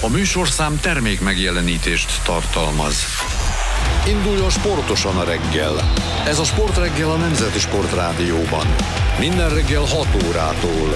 A műsorszám termék megjelenítést tartalmaz. Induljon sportosan a reggel. Ez a Sportreggel a Nemzeti Sportrádióban. Minden reggel 6 órától.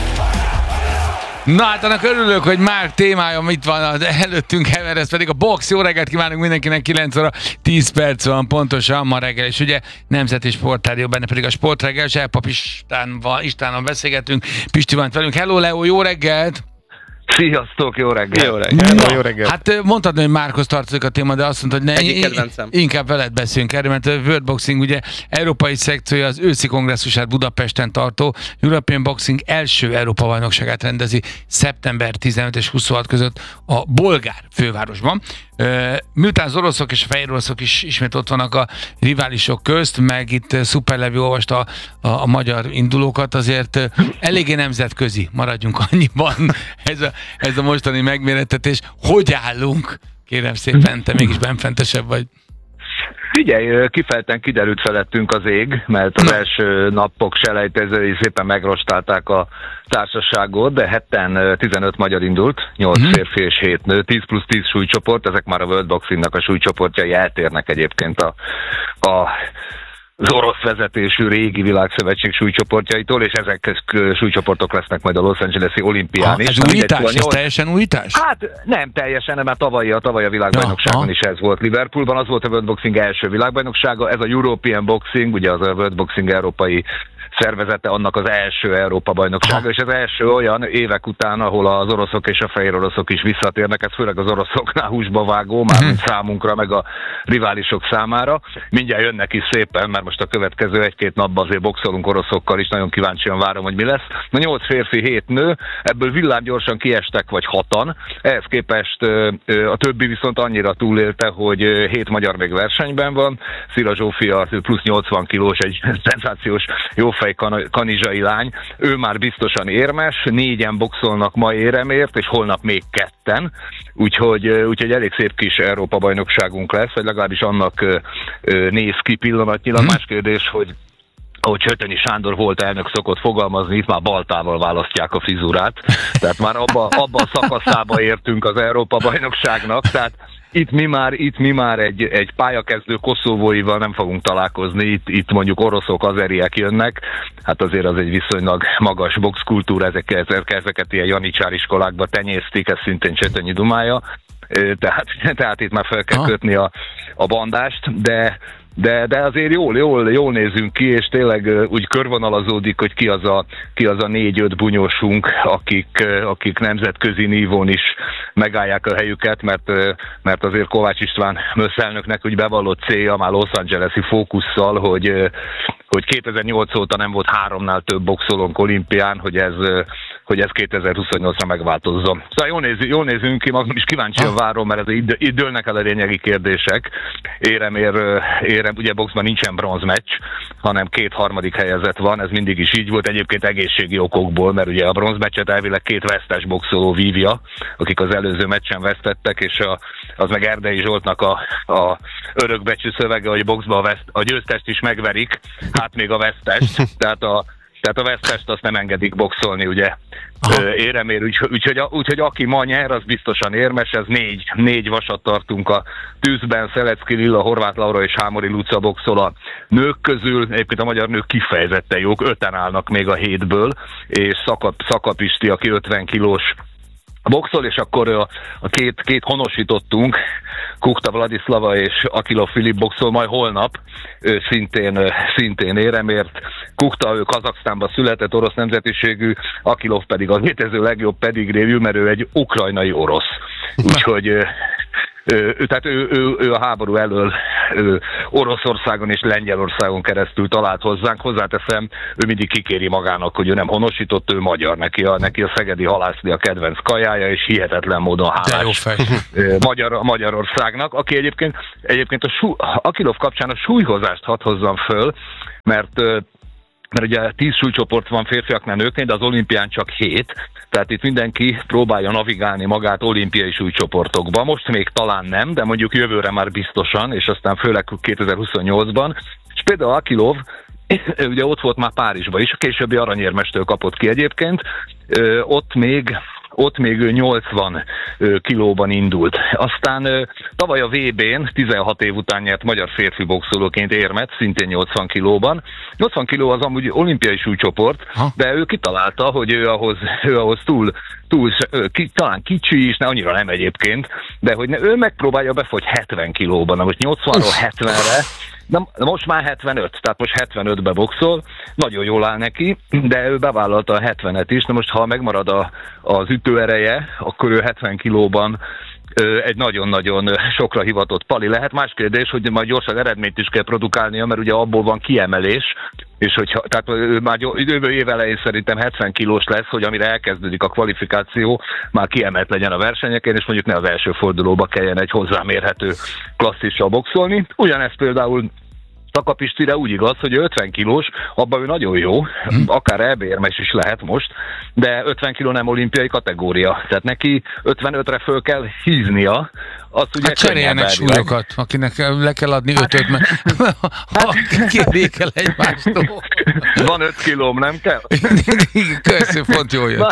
Na hát annak örülök, hogy már témája itt van előttünk, ez pedig a box. Jó reggelt kívánunk mindenkinek, 9 óra 10 perc van pontosan ma reggel, és ugye Nemzeti Sportrádió, benne pedig a Sportreggel, Zselpap Istvánnal beszélgetünk. Pisti van velünk. Hello Leo, jó reggelt! Sziasztok, jó reggel! Jó reggel! Jó reggel. Hát mondtad, hogy Márkhoz tartozik a téma, de azt mondta, hogy inkább veled beszélünk erről, mert a World Boxing ugye európai szekciója az őszi kongresszusát Budapesten tartó European Boxing első Európa-bajnokságát rendezi szeptember 15 és 26 között a bolgár fővárosban. Miután az oroszok és a fehér oroszok is ismét ott vannak a riválisok közt, meg itt Szuper Levi olvasta a magyar indulókat, azért eléggé nemzetközi, maradjunk annyiban ez a mostani megmérettetés. Hogy állunk? Kérem szépen, te mégis benfentesebb vagy. Figyelj, kifejezetten kiderült felettünk az ég, mert az első napok selejtezői szépen megrostálták a társaságot, de hetten 15 magyar indult, 8 férfi és 7 nő, 10+10 súlycsoport, ezek már a World Boxingnak a súlycsoportjai, eltérnek egyébként az orosz vezetésű régi világszövetség súlycsoportjaitól, és ezek súlycsoportok lesznek majd a Los Angeles-i olimpián is. Ez újítás? Ez teljesen újítás? Hát nem teljesen, mert tavaly a világbajnokságon is ez volt Liverpoolban, az volt a World Boxing első világbajnoksága, ez a European Boxing, ugye az a World Boxing európai szervezete, annak az első Európa-bajnoksága, és az első olyan évek után, ahol az oroszok és a fehér oroszok is visszatérnek, ez főleg az oroszoknál húsba vágó, mármint számunkra, meg a riválisok számára. Mindjárt jönnek is szépen, mert most a következő 1-2 napban azért boxolunk oroszokkal is, nagyon kíváncsian várom, hogy mi lesz. Na 8 férfi, 7 nő, ebből villámgyorsan kiestek vagy 6-an, ehhez képest a többi viszont annyira túlélte, hogy 7 magyar még versenyben van, Szila Zsófia plusz 80 kilós, egy szenzációs jófej kanizsai lány, ő már biztosan érmes, 4-en boxolnak ma éremért, és holnap még 2-en, úgyhogy elég szép kis Európa-bajnokságunk lesz, vagy legalábbis annak néz ki pillanatnyilag. Más kérdés, hogy ahogy Csötönyi Sándor volt elnök szokott fogalmazni, itt már baltával választják a frizurát, tehát már abba a szakaszába értünk az Európa-bajnokságnak, tehát itt mi már egy pályakezdő koszovóival nem fogunk találkozni, itt mondjuk oroszok, azeriek jönnek, hát azért az egy viszonylag magas boxkultúra, ezeket ilyen janicsár iskolákba tenyésztik, ez szintén Csötönyi dumája, tehát itt már fel kell kötni a bandást, de azért jól nézünk ki, és tényleg úgy körvonalazódik, hogy ki az a 4-5 bunyósunk, akik nemzetközi nívón is megállják a helyüket, mert azért Kovács István mőszelnöknek úgy bevallott célja már Los Angeles-i fókusszal, hogy 2008 óta nem volt 3-nál több boxolónk olimpián, hogy ez 2028-ra megváltozzon. Szóval jól nézünk ki, magam is kíváncsian várom, mert itt dőlnek el a lényegi kérdések. Érem, ugye boxban nincsen bronzmeccs, hanem 2 harmadik helyezett van, ez mindig is így volt, egyébként egészségi okokból, mert ugye a bronzmeccset elvileg 2 vesztes boxoló vívja, akik az előző meccsen vesztettek, és az meg Erdei Zsoltnak a örökbecsű szövege, hogy boxban a győztest is megverik, hát még a vesztest, tehát a vesztest azt nem engedik boxolni, ugye, éremér, úgyhogy aki ma nyer, az biztosan érmes, ez 4 vasat tartunk a tűzben, Szelecki Lilla, Horváth Laura és Hámori Luca boxol a nők közül, egyébként a magyar nők kifejezetten jók, 5-en állnak még a 7-ből, és Szaka Pisti, aki 50 kilós boxol, és akkor a két honosítottunk, Kukta Vladislava és Akilov Filip boxol majd holnap, szintén éremért. Kukta, ő Kazaksztánban született, orosz nemzetiségű, Akilov pedig az létező legjobb pedigrévű, mert ő egy ukrajnai orosz. Úgyhogy ő a háború elől Oroszországon és Lengyelországon keresztül talált hozzánk. Hozzáteszem, ő mindig kikéri magának, hogy ő nem honosított, ő magyar. Neki a szegedi halászli a kedvenc kajája, és hihetetlen módon hálás Magyarországnak, aki egyébként Akilov kapcsán a súlyhozást hadd hozzam föl, mert ugye 10 súlycsoport van férfiaknál, nőknél, de az olimpián csak 7, tehát itt mindenki próbálja navigálni magát olimpiai súlycsoportokba. Most még talán nem, de mondjuk jövőre már biztosan, és aztán főleg 2028-ban. És például Akilov, ugye ott volt már Párizsban is, a későbbi aranyérmestől kapott ki egyébként, ott még ő 80 kilóban indult. Aztán tavaly a VB-n 16 év után nyert magyar férfi boxolóként érmet, szintén 80 kilóban. 80 kiló az amúgy olimpiai súlycsoport, de ő kitalálta, hogy ő ahhoz túl talán kicsi is, ne annyira nem egyébként, de hogy ő megpróbálja befogy 70 kilóban, na most 80-ról 70-re, na most már 75, tehát most 75-be boxol, nagyon jól áll neki, de ő bevállalta a 70-et is, na most ha megmarad az ütőereje, akkor ő 70 kilóban egy nagyon-nagyon sokra hivatott pali lehet. Más kérdés, hogy majd gyorsan eredményt is kell produkálnia, mert ugye abból van kiemelés, és tehát ő már jövő év elején szerintem 70 kilós lesz, hogy amire elkezdődik a kvalifikáció, már kiemelt legyen a versenyeken, és mondjuk ne az első fordulóba kelljen egy hozzámérhető klasszissal boxolni. Ugyanezt például Takapistire úgy igaz, hogy 50 kilós, abban ő nagyon jó, akár EB-érmes is lehet most, de 50 kiló nem olimpiai kategória, tehát neki 55-re föl kell híznia. Azt ugye cseréljenek súlyokat, akinek le kell adni 5-öt, mert kérjék el egymástól. Van 5 kilóm, nem kell? Köszönöm, pont jól jött.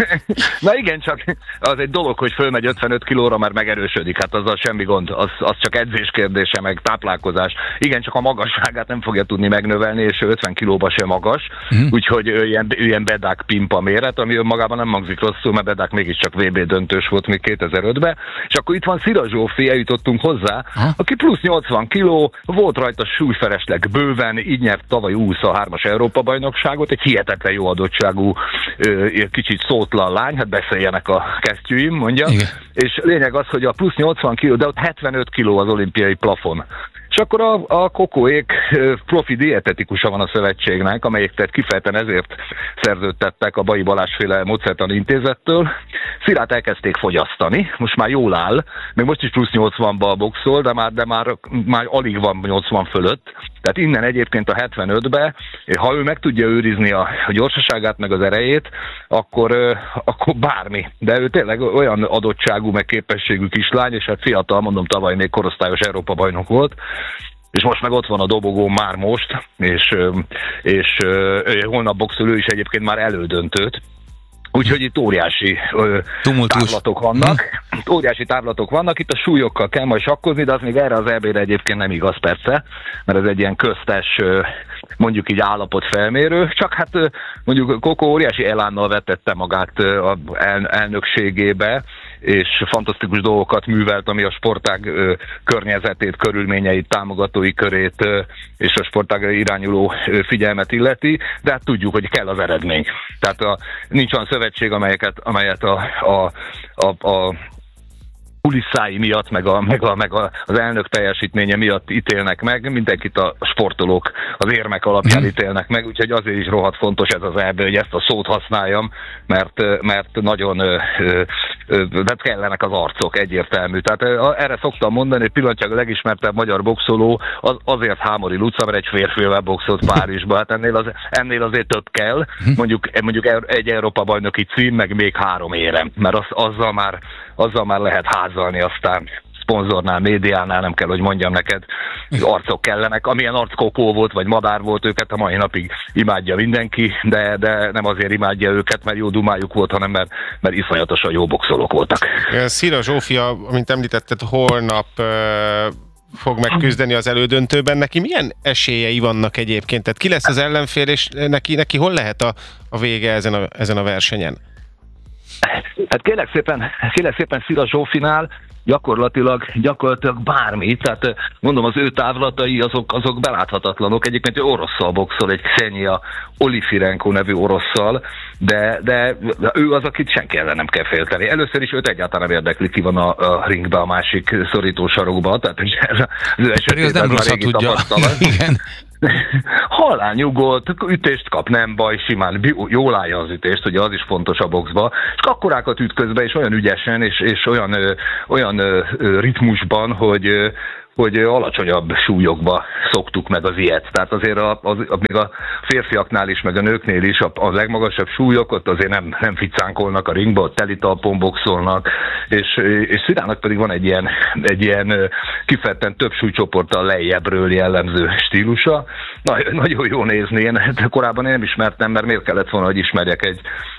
Na igen, csak az egy dolog, hogy fölmegy 55 kilóra, már megerősödik, hát azzal semmi gond, az csak edzés kérdése, meg táplálkozás. Igen, csak a magasságát nem fogja tudni megnövelni, és 50 kilóba sem magas, úgyhogy ilyen bedák pimpa méret, ami önmagában nem hangzik rosszul, mert bedák mégiscsak VB döntős volt még 2005-ben, és akkor itt van Szira Zsófi, eljutottunk hozzá, aki plusz 80 kiló, volt rajta súlyfelesleg bőven, így nyert tavaly 23-as Európa-bajnokságot, egy hihetetlen jó adottságú, kicsit szótlan lány, hát beszéljenek a kesztyűim, mondja, és lényeg az, hogy a plusz 80 kiló, de ott 75 kiló az olimpiai plafon. És akkor a kokóék profi dietetikusa van a szövetségnek, amelyek tehát kifejezetten ezért szerződtettek a Bai Balázsféle Módszertani Intézettől. Szirát elkezdték fogyasztani, most már jól áll, még most is plusz 80-ba boxol, de már alig van 80 fölött. Tehát innen egyébként a 75-be, ha ő meg tudja őrizni a gyorsaságát, meg az erejét, akkor bármi. De ő tényleg olyan adottságú, meg képességű kislány, és hát fiatal, mondom, tavaly még korosztályos Európa-bajnok volt, és most meg ott van a dobogón már most, és holnap boxol ő is egyébként már elődöntőt. Úgyhogy itt óriási távlatok vannak. Óriási távlatok vannak, itt a súlyokkal kell majd sakkozni, de az még erre az EB-re egyébként nem igaz persze, mert ez egy ilyen köztes, mondjuk így állapotfelmérő, csak hát mondjuk Koko óriási elánnal vetette magát az elnökségébe, és fantasztikus dolgokat művelt, ami a sportág környezetét, körülményeit, támogatói körét és a sportágra irányuló figyelmet illeti, de hát tudjuk, hogy kell az eredmény. Tehát nincs olyan szövetség, amelyet a kulisszái miatt, meg az elnök teljesítménye miatt ítélnek meg, mindenkit a sportolók az érmek alapján ítélnek meg, úgyhogy azért is rohadt fontos ez az EB, hogy ezt a szót használjam, mert nagyon de kellenek az arcok, egyértelmű. Tehát erre szoktam mondani, hogy pillanatnyilag a legismertebb magyar boxoló azért Hámori Luca, mert egy férfivel boxolt Párizsba, hát ennél azért több kell, mondjuk egy Európa-bajnoki cím, meg még 3 érem, mert azzal már lehet házalni, aztán szponzornál, médiánál, nem kell, hogy mondjam neked, arcok kellenek. Amilyen arckokó volt, vagy madár volt, őket a mai napig imádja mindenki, de nem azért imádja őket, mert jó dumájuk volt, hanem mert iszonyatosan jó boxolók voltak. Szira Zsófia, amint említetted, holnap fog megküzdeni az elődöntőben. Neki milyen esélyei vannak egyébként? Tehát ki lesz az ellenfél, és neki hol lehet a vége ezen a versenyen? Hát kérlek szépen Szira Zsófinál gyakorlatilag bármi, tehát mondom, az ő távlatai azok beláthatatlanok. Egyébként ő orosszal boxol, egy Ksenia Olifirenko nevű orosszal, de ő az, akit senki ellen nem kell félteni. Először is őt egyáltalán nem érdekli, ki van a ringbe a másik szorító sarokba, tehát az ő esetében már régi tapasztalat. Igen. Halálnyugodt, ütést kap, nem baj, simán, jól állja az ütést, ugye az is fontos a boxba, és akkorákat üt közben, és olyan ügyesen, és olyan ritmusban, hogy alacsonyabb súlyokba szoktuk meg az ilyet. Tehát azért még a férfiaknál is, meg a nőknél is a legmagasabb súlyok, ott azért nem ficánkolnak a ringba, ott telitalpon boxolnak, és Szirának pedig van egy ilyen kifejezetten több súlycsoporttal lejjebbről jellemző stílusa. Nagyon jó nézni, én korábban nem ismertem, mert miért kellett volna, hogy ismerjek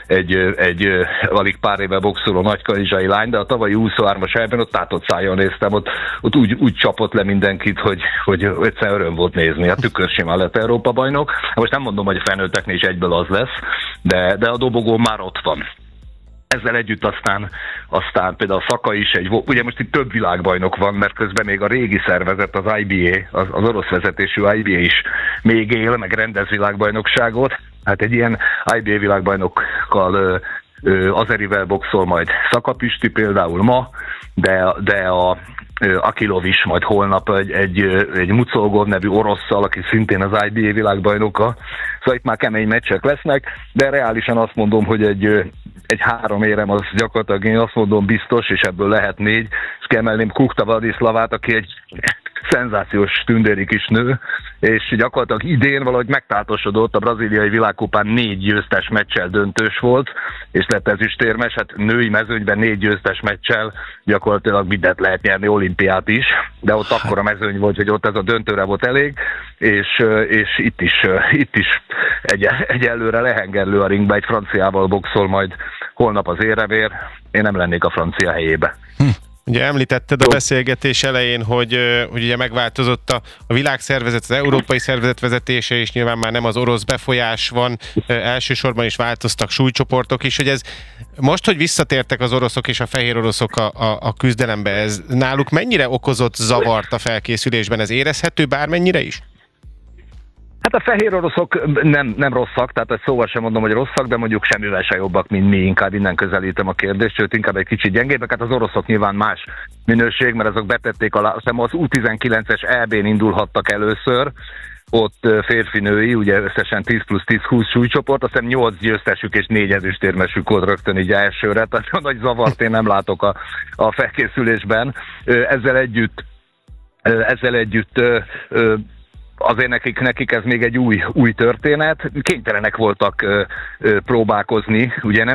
egy alig pár éve boxoló nagykanizsai lány, de a tavalyi 23-as helyben ott tátott szájon néztem, ott úgy csapott le mindenkit, hogy egyszerűen öröm volt nézni. A tükör simán lett Európa bajnok. Most nem mondom, hogy a felnőtteknél is egyből az lesz, de a dobogón már ott van. Ezzel együtt aztán például a Szaka is ugye most itt több világbajnok van, mert közben még a régi szervezet, az IBA, az orosz vezetésű IBA is még él, meg rendez világbajnokságot. Hát egy ilyen IBA világbajnokkal Azerivel boxol majd Szaka Pisti például ma, de a Akilov is majd holnap egy Mucolgov nevű orosszal, aki szintén az IBA világbajnoka. Szóval itt már kemény meccsek lesznek, de reálisan azt mondom, hogy egy 3 érem az gyakorlatilag én azt mondom biztos, és ebből lehet 4, és kiemelném Kukta Vladislavát, aki egy szenzációs tündéri kis nő, és gyakorlatilag idén valahogy megtáltosodott, a brazíliai világkupán 4 győztes meccsel döntős volt, és lett ezüstérmes, hát női mezőnyben 4 győztes meccsel gyakorlatilag mindent lehet nyerni, olimpiát is, de ott akkora mezőny volt, hogy ott ez a döntőre volt elég, és itt is egyelőre lehengerlő a ringbe, egy franciával boxol majd holnap az érevér, én nem lennék a francia helyébe. Ugye említetted a beszélgetés elején, hogy ugye megváltozott a világszervezet, az európai szervezet vezetése, és nyilván már nem az orosz befolyás van, elsősorban is változtak súlycsoportok is, hogy ez most, hogy visszatértek az oroszok és a fehér oroszok a küzdelembe, ez náluk mennyire okozott zavart a felkészülésben? Ez érezhető bármennyire is? Hát a fehér oroszok nem rosszak, tehát szóval sem mondom, hogy rosszak, de mondjuk semmivel se jobbak, mint mi, inkább innen közelítem a kérdést, sőt inkább egy kicsit gyengébbek. Hát az oroszok nyilván más minőség, mert azok betették alá, aztán az U19-es EB-n indulhattak először, ott férfi-női, ugye összesen 10+10-20 súlycsoport, aztán 8 győztesük és 4 ezüstérmesük volt rögtön így elsőre, tehát a nagy zavart én nem látok a felkészülésben. Ezzel együtt azért nekik ez még egy új történet. Kénytelenek voltak próbálkozni, ugye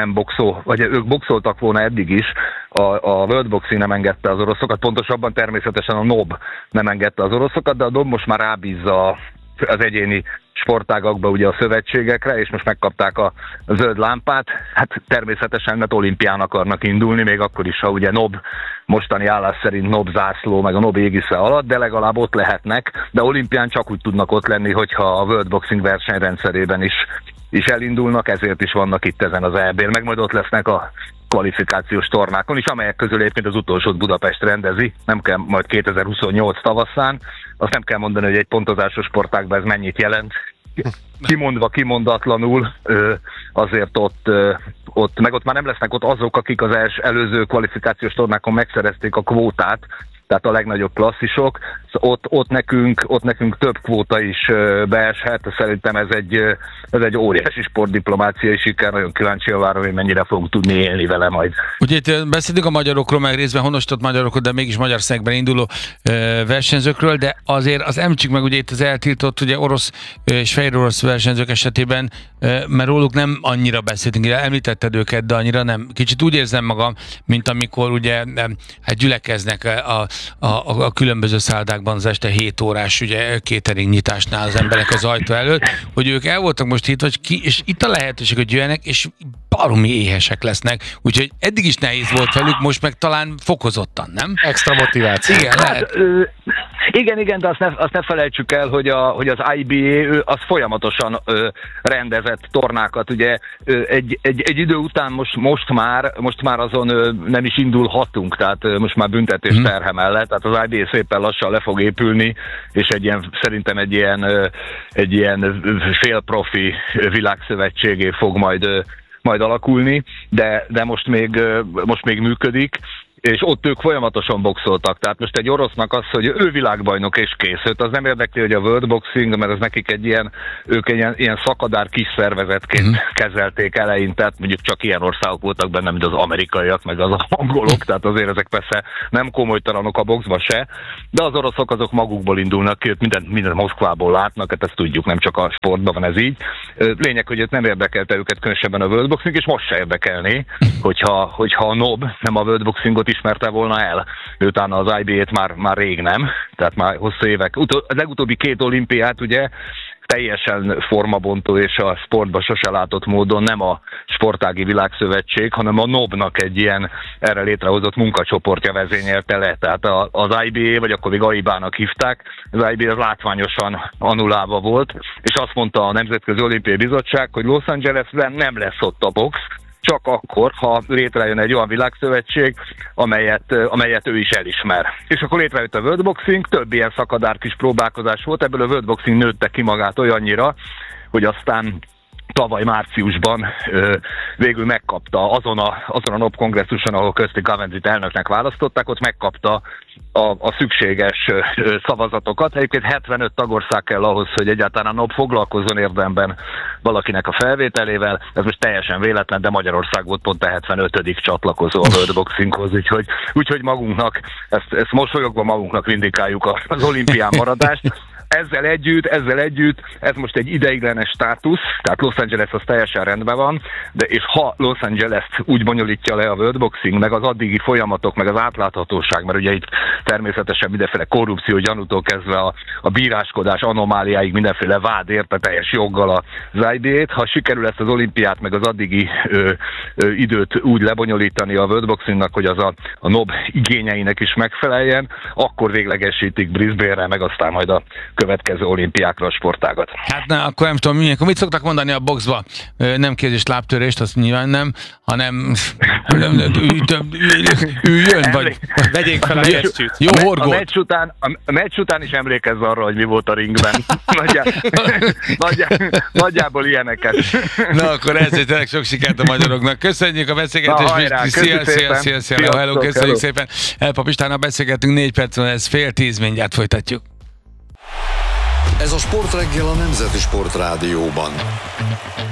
ők boxoltak volna eddig is, a World Boxing nem engedte az oroszokat, pontosabban természetesen a NOB nem engedte az oroszokat, de a NOB most már rábízza az egyéni sportágakba ugye a szövetségekre, és most megkapták a zöld lámpát. Hát természetesen mert olimpián akarnak indulni, még akkor is, ha ugye NOB mostani állás szerint NOB zászló, meg a NOB égisze alatt, de legalább ott lehetnek, de olimpián csak úgy tudnak ott lenni, hogyha a World Boxing versenyrendszerében is elindulnak, ezért is vannak itt ezen az EB-n, meg majd ott lesznek a kvalifikációs tornákon is, amelyek közül egyébként az utolsót Budapest rendezi, nem kell majd 2028 tavaszán, azt nem kell mondani, hogy egy pontozásos sportágban ez mennyit jelent. Kimondva, kimondatlanul, azért ott már nem lesznek ott azok, akik az előző kvalifikációs tornákon megszerezték a kvótát, tehát a legnagyobb klasszisok. Ott nekünk több kvóta is beeshet, szerintem ez egy óriási sportdiplomáciai siker, nagyon kíváncsian várom, hogy mennyire fogunk tudni élni vele majd. Ugye itt beszélünk a magyarokról, meg részben honosított magyarokról, de mégis magyar szegben induló versenyzőkről, de azért az említsük meg ugye itt az eltiltott ugye orosz és fehér orosz versenyzők esetében, mert róluk nem annyira beszéltünk, említetted őket, de annyira nem. Kicsit úgy érzem magam, mint amikor ugye hát gyülekeznek a különböző szállodákban az este 7 órás ugye catering nyitásnál az emberek az ajtó előtt, hogy ők el voltak most itt, és itt a lehetőség, hogy jöjjenek, és baromi éhesek lesznek, úgyhogy eddig is nehéz volt velük, most meg talán fokozottan, nem? Extra motiváció. Igen, lehet. Igen, de azt ne felejtsük el, hogy az IBA az folyamatosan rendezett tornákat, ugye egy idő után most már azon nem is indulhatunk, tehát most már büntetés terhe mellett, tehát az IBA szépen lassan le fog épülni, és szerintem egy ilyen félprofi világszövetségé fog majd alakulni, de most még működik, és ott ők folyamatosan boxoltak. Tehát most egy orosznak az, hogy ő világbajnok és kész. Őt az nem érdekli, hogy a World Boxing, mert ez nekik ők egy ilyen szakadár kis szervezetként kezelték eleinte, tehát mondjuk csak ilyen országok voltak benne, mint az amerikaiak, meg az angolok, tehát azért ezek persze nem komolytalanok a boxba se, de az oroszok azok magukból indulnak ki, mindent Moszkvából látnak, hát ezt tudjuk, nem csak a sportban van ez így. Lényeg, hogy nem érdekelte őket különösebben a World Boxing, és most se érdekelné, hogyha a NOB nem a World Boxingot ismerte volna el. Utána az IBA-t már rég nem, tehát már hosszú évek. A legutóbbi 2 olimpiát ugye teljesen formabontó és a sportban sose látott módon nem a Sportági Világszövetség, hanem a NOB-nak egy ilyen erre létrehozott munkacsoportja vezényelte le. Tehát az IBA, vagy akkor még AIBA-nak hívták, az IBA az látványosan annulálva volt, és azt mondta a Nemzetközi Olimpiai Bizottság, hogy Los Angelesben nem lesz ott a box, csak akkor, ha létrejön egy olyan világszövetség, amelyet ő is elismer. És akkor létrejött a World Boxing, több ilyen szakadár kis próbálkozás volt, ebből a World Boxing nőtte ki magát olyannyira, hogy aztán tavaly márciusban végül megkapta azon a NOB kongresszuson, ahol Kirsty Coventryt elnöknek választották, ott megkapta a szükséges szavazatokat. Egyébként 75 tagország kell ahhoz, hogy egyáltalán a NOB foglalkozzon érdemben valakinek a felvételével. Ez most teljesen véletlen, de Magyarország volt pont a 75. csatlakozó a World Boxinghoz, úgyhogy magunknak, ezt mosolyogva magunknak vindikáljuk az olimpián maradást. Ezzel együtt, ez most egy ideiglenes státusz, tehát Los Angeles az teljesen rendben van, és ha Los Angeles-t úgy bonyolítja le a World Boxing, meg az addigi folyamatok, meg az átláthatóság, mert ugye itt természetesen mindenféle korrupció gyanútól kezdve a bíráskodás anomáliáig mindenféle vád érte teljes joggal az IBA-t, ha sikerül ezt az olimpiát, meg az addigi időt úgy lebonyolítani a World Boxingnak, hogy az a NOB igényeinek is megfeleljen, akkor véglegesítik Brisbane-re, meg aztán majd a következő olimpiákra a sportágat. Hát na, akkor nem tudom, mit szoktak mondani a boxba? Nem kérdés lábtörést, azt nyilván nem, hanem üljön, vagy vegyék fel a kesztyűt. Jó horgót. A meccs után is emlékezz arra, hogy mi volt a ringben. Nagyjából ilyeneket. Na akkor ezért tényleg sok sikert a magyaroknak. Köszönjük a beszélgetést. Szia. Hello, köszönjük szépen. Elpap Istvánnal beszélgettünk 4 percen, ez 9:30, mindjárt folytatjuk. Ez a Sportreggel a Nemzeti Sportrádióban.